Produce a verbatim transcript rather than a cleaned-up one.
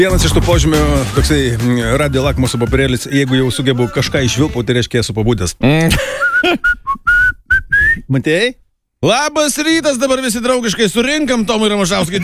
Vienas iš tų požymių, toksai radio lakmuso papirėlis, jeigu jau sugebu kažką išvilpau, tai reiškia esu pabudęs. Mm. Matėjai? Labas rytas, dabar visi draugiškai surinkam Tomui Ramašauskui.